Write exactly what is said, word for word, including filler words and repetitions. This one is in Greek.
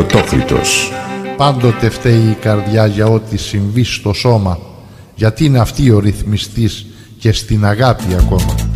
Πρωτόφλητος. Πάντοτε φταίει η καρδιά για ό,τι συμβεί στο σώμα, γιατί είναι αυτή ο ρυθμιστής και στην αγάπη ακόμα.